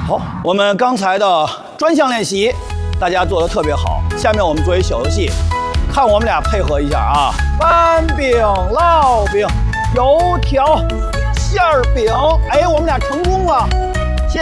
好，我们刚才的专项练习，大家做的特别好。下面我们做一小游戏，看我们俩配合一下啊。翻饼、烙饼、油条、馅儿饼，哎，我们俩成功了。